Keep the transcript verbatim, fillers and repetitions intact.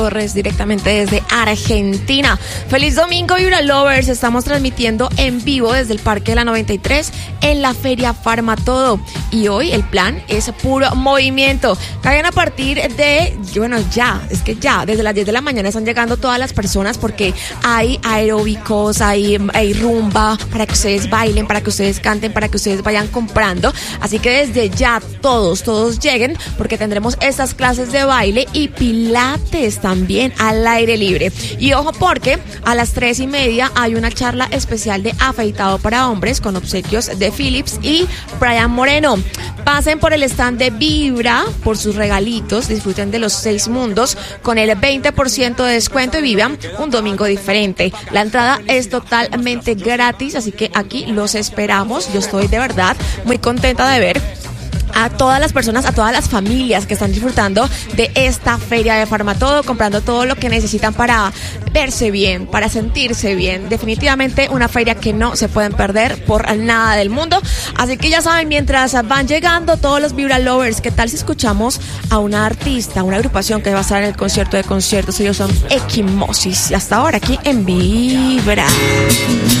Torres, directamente desde Argentina. Feliz domingo, Vibra Lovers. Estamos transmitiendo en vivo desde el Parque de la noventa y tres en la Feria Farmatodo. Y hoy el plan es puro movimiento. Caigan a partir de, bueno, ya, es que ya, desde las diez de la mañana están llegando todas las personas porque hay aeróbicos, hay, hay rumba para que ustedes bailen, para que ustedes canten, para que ustedes vayan comprando. Así que desde ya todos, todos lleguen porque tendremos estas clases de baile y pilates también al aire libre. Y ojo porque a las tres y media hay una charla especial de afeitado para hombres con obsequios de Philips y Brian Moreno. Pasen por el stand de Vibra por sus regalitos, disfruten de los seis mundos con el veinte por ciento de descuento y vivan un domingo diferente. La entrada es totalmente gratis, así que aquí los esperamos. Yo estoy de verdad muy contenta de ver a todas las personas, a todas las familias que están disfrutando de esta feria de Farmatodo, comprando todo lo que necesitan para verse bien, para sentirse bien. Definitivamente una feria que no se pueden perder por nada del mundo. Así que ya saben, mientras van llegando todos los Vibra Lovers, ¿qué tal si escuchamos a una artista, una agrupación que va a estar en el concierto de conciertos? Ellos son Equimosis. Y hasta ahora aquí en Vibra.